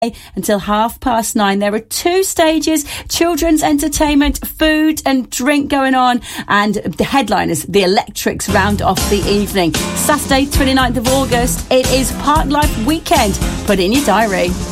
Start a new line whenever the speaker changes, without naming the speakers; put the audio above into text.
until 9:30. There are 2 stages, children's entertainment, food and drink going on, and the headliners, the Electrics, round off the evening. Saturday 29th of August, it is Park Life weekend. Put it in your diary.